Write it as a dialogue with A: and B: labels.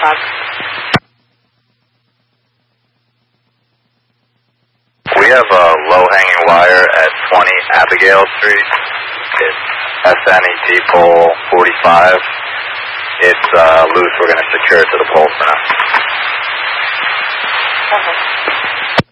A: Bob.
B: We have a low-hanging wire at 20 Abigail Street. It's SNET pole 45. It's loose. We're going to secure it to the pole for now.
A: Okay.